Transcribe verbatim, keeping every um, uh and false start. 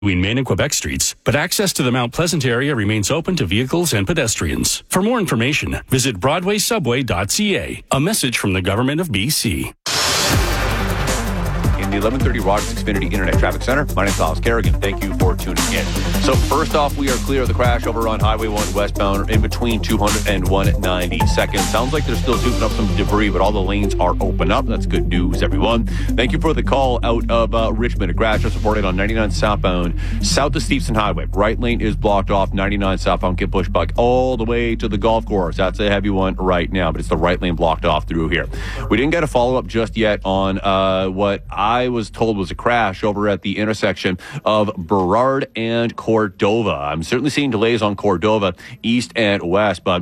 between Main and Quebec Streets, but access to the Mount Pleasant area remains open to vehicles and pedestrians. For more information, visit broadway subway dot c a. A message from the Government of B C. In the eleven thirty Rogers Xfinity Internet Traffic Center, my name is Alex Kerrigan. Thank you for tuning in. So first off, we are clear of the crash over on Highway one westbound in between two hundred and one ninety-second. Sounds like they're still scooping up some debris, but all the lanes are open up. That's good news, everyone. Thank you for the call out of uh, Richmond. A crash is reported on ninety-nine southbound, south of Steveston Highway. Right lane is blocked off. ninety-nine southbound, get pushed back all the way to the golf course. That's a heavy one right now, but it's the right lane blocked off through here. We didn't get a follow-up just yet on uh, what I was told was a crash over at the intersection of Burrard and Cordova. I'm certainly seeing delays on Cordova, east and west, but